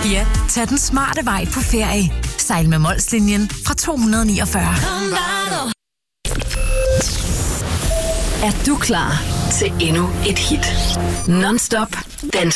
Ja, tag den smarte vej på ferie. Sejl med Molslinjen fra 249. Er du klar til endnu et hit? Non-stop dans